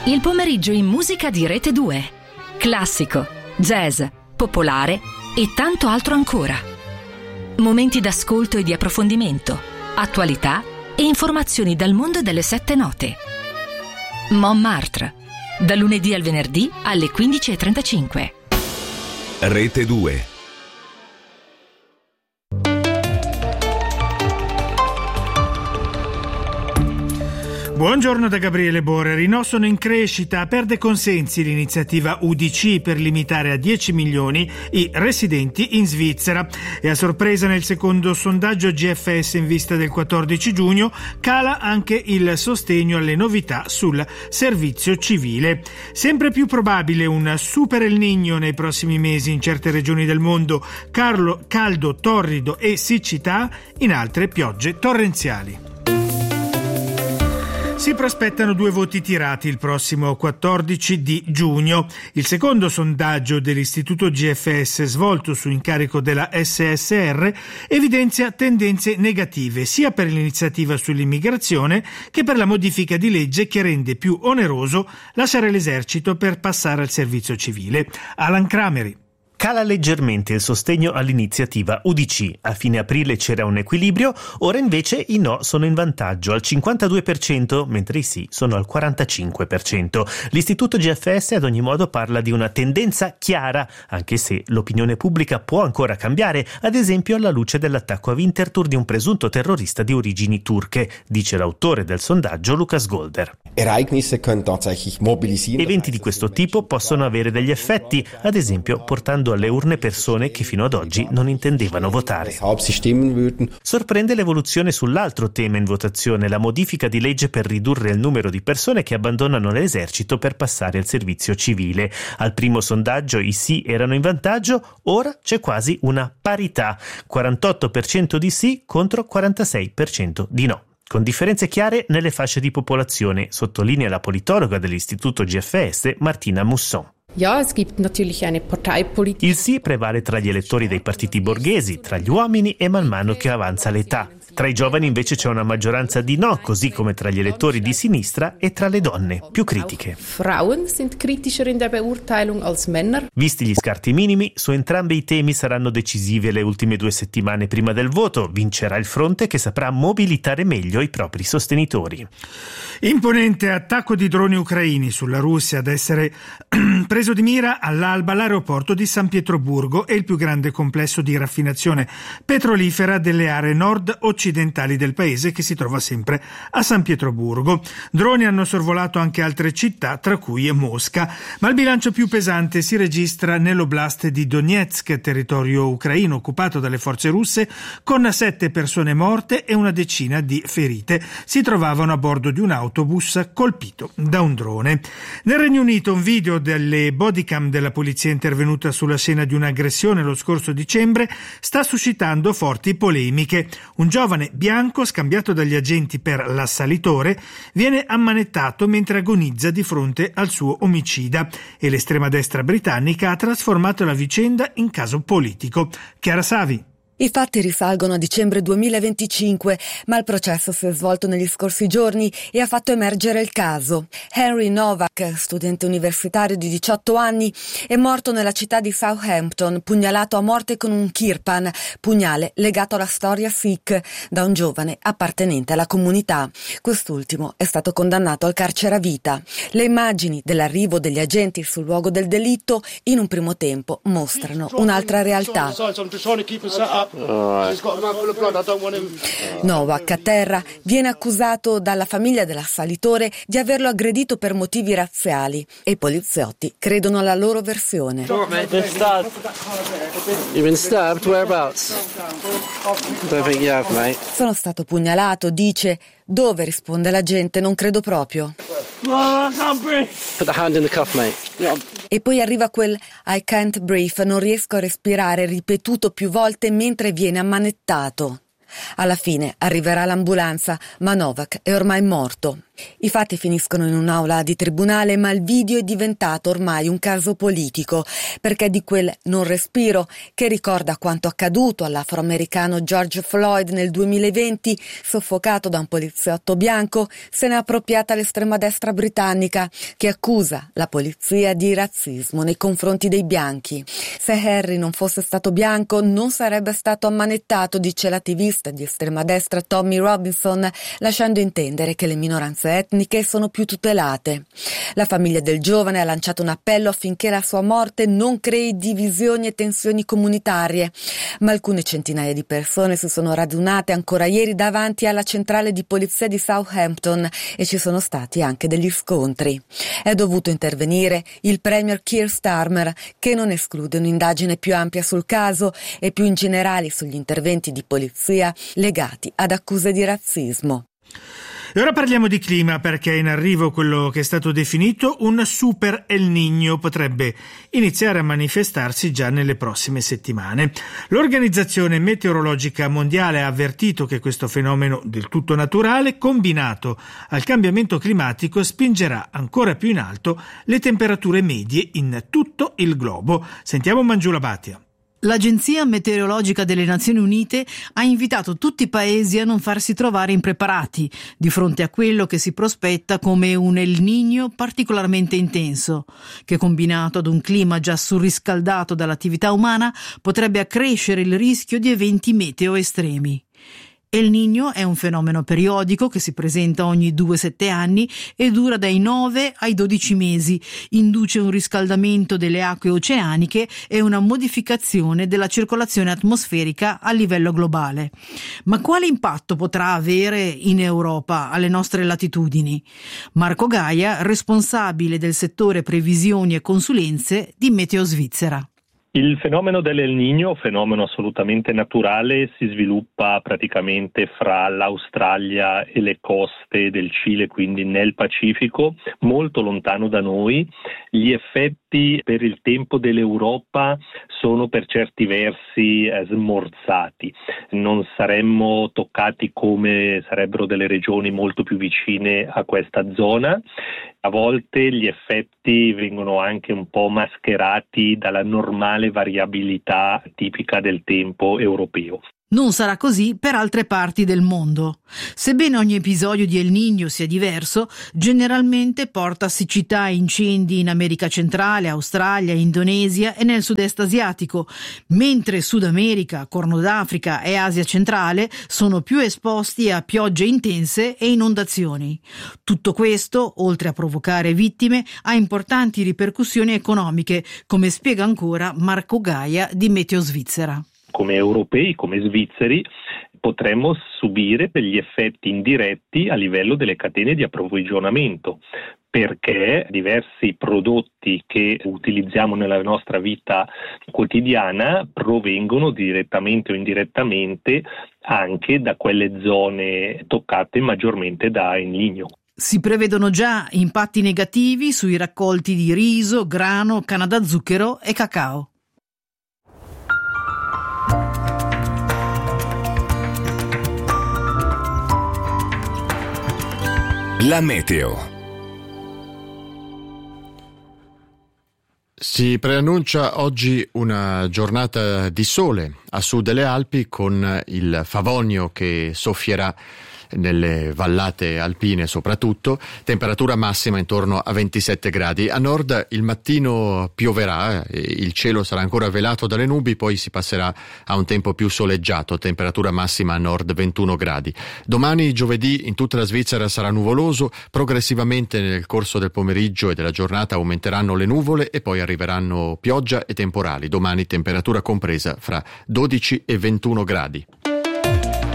Il pomeriggio in musica di Rete 2. Classico, jazz, popolare e tanto altro ancora. Momenti d'ascolto e di approfondimento, attualità e informazioni dal mondo delle 7 note. Montmartre, da lunedì al venerdì alle 15:35. Rete 2. Buongiorno da Gabriele Boreri. No, sono in crescita. Perde consensi l'iniziativa UDC per limitare a 10 milioni i residenti in Svizzera. E a sorpresa nel secondo sondaggio GFS in vista del 14 giugno cala anche il sostegno alle novità sul servizio civile. Sempre più probabile un super El Niño nei prossimi mesi in certe regioni del mondo, caldo, torrido e siccità, in altre piogge torrenziali. Si prospettano 2 voti tirati il prossimo 14 di giugno. Il secondo sondaggio dell'istituto GFS svolto su incarico della SSR evidenzia tendenze negative sia per l'iniziativa sull'immigrazione che per la modifica di legge che rende più oneroso lasciare l'esercito per passare al servizio civile. Alan Crameri. Cala leggermente il sostegno all'iniziativa UDC. A fine aprile c'era un equilibrio, ora invece i no sono in vantaggio al 52%, mentre i sì sono al 45%. L'istituto GFS ad ogni modo parla di una tendenza chiara, anche se l'opinione pubblica può ancora cambiare, ad esempio alla luce dell'attacco a Winterthur di un presunto terrorista di origini turche, dice l'autore del sondaggio Lukas Golder. Eventi di questo tipo possono avere degli effetti, ad esempio portando alle urne persone che fino ad oggi non intendevano votare. Sorprende l'evoluzione sull'altro tema in votazione, la modifica di legge per ridurre il numero di persone che abbandonano l'esercito per passare al servizio civile. Al primo sondaggio i sì erano in vantaggio, ora c'è quasi una parità, 48% di sì contro 46% di no. Con differenze chiare nelle fasce di popolazione, sottolinea la politologa dell'istituto GFS Martina Musson. Il sì prevale tra gli elettori dei partiti borghesi, tra gli uomini e man mano che avanza l'età. Tra i giovani invece c'è una maggioranza di no, così come tra gli elettori di sinistra e tra le donne, più critiche. Visti gli scarti minimi, su entrambi i temi saranno decisive le ultime 2 settimane prima del voto. Vincerà il fronte che saprà mobilitare meglio i propri sostenitori. Imponente attacco di droni ucraini sulla Russia ad essere preso di mira all'alba l'aeroporto di San Pietroburgo e il più grande complesso di raffinazione petrolifera delle aree nord-occidentali del paese che si trova sempre a San Pietroburgo. Droni hanno sorvolato anche altre città, tra cui Mosca, ma il bilancio più pesante si registra nell'oblast di Donetsk, territorio ucraino occupato dalle forze russe, con 7 persone morte e una decina di ferite. Si trovavano a bordo di un autobus colpito da un drone. Nel Regno Unito un video delle bodycam della polizia intervenuta sulla scena di un'aggressione lo scorso dicembre sta suscitando forti polemiche. Un giovane bianco scambiato dagli agenti per l'assalitore viene ammanettato mentre agonizza di fronte al suo omicida e l'estrema destra britannica ha trasformato la vicenda in caso politico. Chiara Savi. I fatti risalgono a dicembre 2025, ma il processo si è svolto negli scorsi giorni e ha fatto emergere il caso. Henry Novak, studente universitario di 18 anni, è morto nella città di Southampton, pugnalato a morte con un kirpan, pugnale legato alla storia Sikh, da un giovane appartenente alla comunità. Quest'ultimo è stato condannato al carcere a vita. Le immagini dell'arrivo degli agenti sul luogo del delitto in un primo tempo mostrano un'altra realtà. Novak, a terra, viene accusato dalla famiglia dell'assalitore di averlo aggredito per motivi razziali e i poliziotti credono alla loro versione. Sono stato pugnalato, dice. Dove? Risponde l'agente, non credo proprio. E poi arriva quel I can't breathe, non riesco a respirare, ripetuto più volte mentre viene ammanettato. Alla fine arriverà l'ambulanza, ma Novak è ormai morto. I fatti finiscono in un'aula di tribunale, ma il video è diventato ormai un caso politico, perché di quel non respiro che ricorda quanto accaduto all'afroamericano George Floyd nel 2020, soffocato da un poliziotto bianco, se n'è appropriata l'estrema destra britannica, che accusa la polizia di razzismo nei confronti dei bianchi. Se Harry non fosse stato bianco non sarebbe stato ammanettato, dice l'attivista di estrema destra Tommy Robinson, lasciando intendere che le minoranze etniche sono più tutelate. La famiglia del giovane ha lanciato un appello affinché la sua morte non crei divisioni e tensioni comunitarie, ma alcune centinaia di persone si sono radunate ancora ieri davanti alla centrale di polizia di Southampton e ci sono stati anche degli scontri. È dovuto intervenire il premier Keir Starmer, che non esclude un'indagine più ampia sul caso e più in generale sugli interventi di polizia legati ad accuse di razzismo. E ora parliamo di clima, perché è in arrivo quello che è stato definito un super El Niño, potrebbe iniziare a manifestarsi già nelle prossime settimane. L'Organizzazione Meteorologica Mondiale ha avvertito che questo fenomeno del tutto naturale, combinato al cambiamento climatico, spingerà ancora più in alto le temperature medie in tutto il globo. Sentiamo Mangiula Bhatia. L'Agenzia Meteorologica delle Nazioni Unite ha invitato tutti i paesi a non farsi trovare impreparati di fronte a quello che si prospetta come un El Niño particolarmente intenso, che combinato ad un clima già surriscaldato dall'attività umana potrebbe accrescere il rischio di eventi meteo estremi. El Niño è un fenomeno periodico che si presenta ogni 2-7 anni e dura dai 9 ai 12 mesi, induce un riscaldamento delle acque oceaniche e una modificazione della circolazione atmosferica a livello globale. Ma quale impatto potrà avere in Europa, alle nostre latitudini? Marco Gaia, responsabile del settore previsioni e consulenze di Meteo Svizzera. Il fenomeno dell'El Niño, fenomeno assolutamente naturale, si sviluppa praticamente fra l'Australia e le coste del Cile, quindi nel Pacifico, molto lontano da noi. Gli effetti per il tempo dell'Europa sono per certi versi smorzati. Non saremmo toccati come sarebbero delle regioni molto più vicine a questa zona. A volte gli effetti vengono anche un po' mascherati dalla normale variabilità tipica del tempo europeo. Non sarà così per altre parti del mondo. Sebbene ogni episodio di El Niño sia diverso, generalmente porta a siccità e incendi in America centrale, Australia, Indonesia e nel sud-est asiatico, mentre Sud America, Corno d'Africa e Asia centrale sono più esposti a piogge intense e inondazioni. Tutto questo, oltre a provocare vittime, ha importanti ripercussioni economiche, come spiega ancora Marco Gaia di Meteo Svizzera. Come europei, come svizzeri, potremmo subire degli effetti indiretti a livello delle catene di approvvigionamento, perché diversi prodotti che utilizziamo nella nostra vita quotidiana provengono direttamente o indirettamente anche da quelle zone toccate maggiormente da El Niño. Si prevedono già impatti negativi sui raccolti di riso, grano, canna da zucchero e cacao. La meteo. Si preannuncia oggi una giornata di sole a sud delle Alpi, con il Favonio che soffierà nelle vallate alpine soprattutto, temperatura massima intorno a 27 gradi. A nord il mattino pioverà, il cielo sarà ancora velato dalle nubi, poi si passerà a un tempo più soleggiato, temperatura massima a nord 21 gradi. Domani giovedì in tutta la Svizzera sarà nuvoloso, progressivamente nel corso del pomeriggio e della giornata aumenteranno le nuvole e poi arriveranno pioggia e temporali. Domani temperatura compresa fra 12 e 21 gradi.